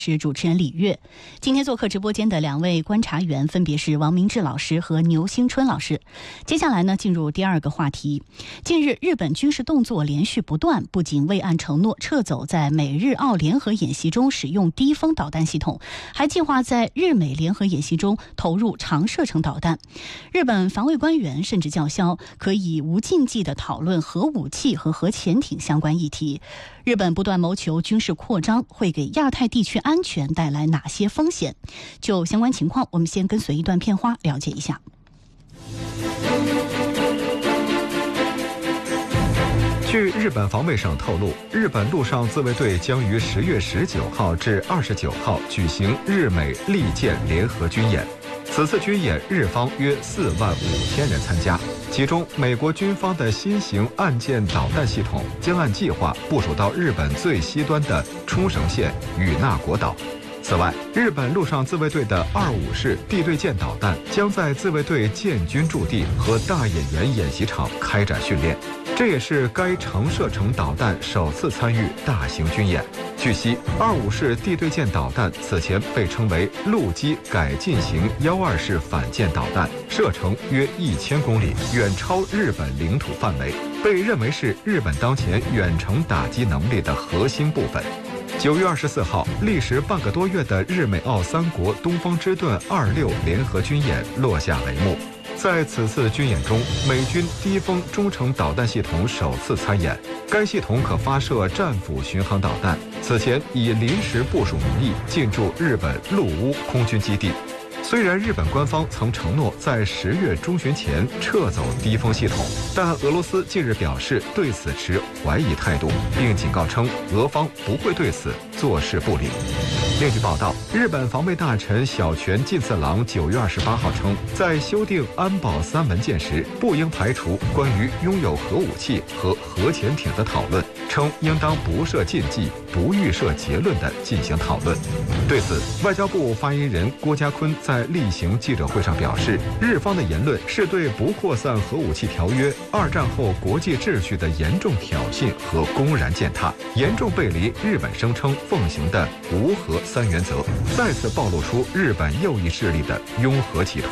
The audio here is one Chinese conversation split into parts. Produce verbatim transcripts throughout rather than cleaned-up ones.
是主持人李月。今天做客直播间的两位观察员分别是王明志老师和牛兴春老师。接下来呢，进入第二个话题。近日，日本军事动作连续不断，不仅未按承诺撤走在美日澳联合演习中使用低风导弹系统，还计划在日美联合演习中投入长射程导弹。日本防卫官员甚至叫嚣，可以无禁忌地讨论核武器和核潜艇相关议题。日本不断谋求军事扩张，会给亚太地区安全带来哪些风险？就相关情况，我们先跟随一段片花了解一下。 据日本防卫省透露，日本陆上自卫队将于十月十九号至二十九号举行日美利剑联合军演。此次军演，日方约四万五千人参加，其中美国军方的新型岸舰导弹系统将按计划部署到日本最西端的冲绳县与那国岛。此外，日本陆上自卫队的二五式地对舰导弹将在自卫队建军驻地和大野原演习场开展训练，这也是该长射程导弹首次参与大型军演。据悉，二五式地对舰导弹此前被称为陆基改进型幺二式反舰导弹，射程约一千公里，远超日本领土范围，被认为是日本当前远程打击能力的核心部分。九月二十四号，历时半个多月的日美澳三国东方之盾二六联合军演落下帷幕。在此次军演中，美军低风中程导弹系统首次参演，该系统可发射战斧巡航导弹，此前以临时部署名义进驻日本陆乌空军基地。虽然日本官方曾承诺在十月中旬前撤走低风系统，但俄罗斯近日表示对此持怀疑态度，并警告称俄方不会对此坐视不理。另据报道，日本防卫大臣小泉进次郎九月二十八号称，在修订安保三文件时，不应排除关于拥有核武器和核潜艇的讨论，称应当不设禁忌、不预设结论地进行讨论。对此，外交部发言人郭家坤在例行记者会上表示，日方的言论是对不扩散核武器条约、二战后国际秩序的严重挑衅和公然践踏，严重背离日本声称奉行的无核三原则，再次暴露出日本右翼势力的拥核企图。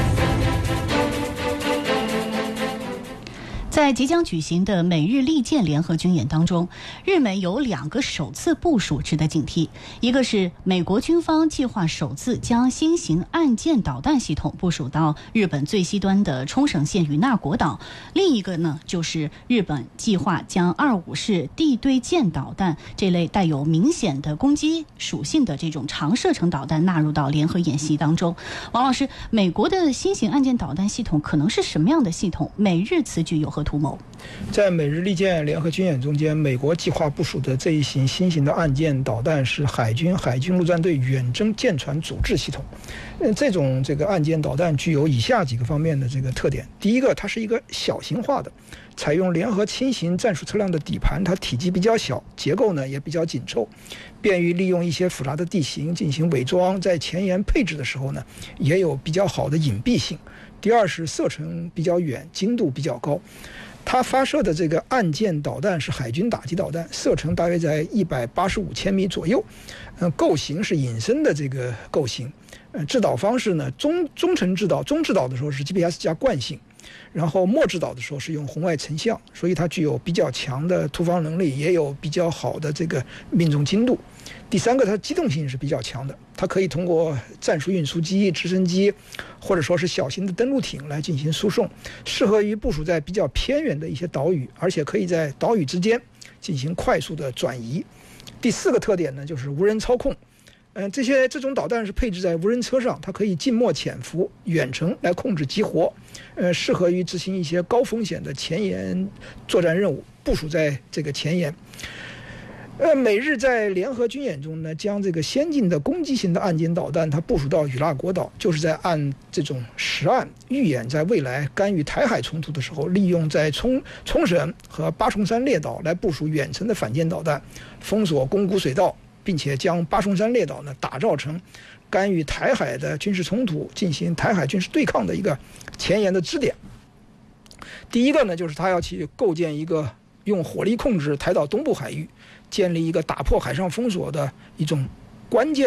在即将举行的美日利剑联合军演当中，日美有两个首次部署值得警惕。一个是美国军方计划首次将新型岸舰导弹系统部署到日本最西端的冲绳县与那国岛，另一个呢就是日本计划将二五式地对舰导弹这类带有明显的攻击属性的这种长射程导弹纳入到联合演习当中。王老师，美国的新型岸舰导弹系统可能是什么样的系统？美日此举有何图谋？ 在美日利剑联合军演中间，美国计划部署的这一型新型的岸舰导弹是海军海军陆战队远征舰船阻滞系统。嗯，这种这个岸舰导弹具有以下几个方面的这个特点。第一个，它是一个小型化的，采用联合轻型战术车辆的底盘，它体积比较小，结构呢也比较紧凑，便于利用一些复杂的地形进行伪装，在前沿配置的时候呢也有比较好的隐蔽性。第二是射程比较远，精度比较高。它发射的这个岸舰导弹是海军打击导弹，射程大约在一百八十五千米左右，呃，构型是隐身的这个构型，呃，制导方式呢，中中程制导，中制导的时候是 G P S 加惯性，然后末制导的时候是用红外成像，所以它具有比较强的突防能力，也有比较好的这个命中精度。第三个，它机动性是比较强的，它可以通过战术运输机、直升机，或者说是小型的登陆艇来进行输送，适合于部署在比较偏远的一些岛屿，而且可以在岛屿之间进行快速的转移。第四个特点呢，就是无人操控。呃，这些这种导弹是配置在无人车上，它可以近墨潜伏、远程来控制激活，呃，适合于执行一些高风险的前沿作战任务，部署在这个前沿。呃，美日在联合军演中呢，将这个先进的攻击型的岸舰导弹，它部署到与那国岛，就是在按这种实案预演，在未来干预台海冲突的时候，利用在冲冲绳和八重山列岛来部署远程的反舰导弹，封锁宫古水道，并且将八重山列岛呢打造成干预台海的军事冲突、进行台海军事对抗的一个前沿的支点。第一个呢，就是它要去构建一个用火力控制台岛东部海域，建立一个打破海上封锁的一种关键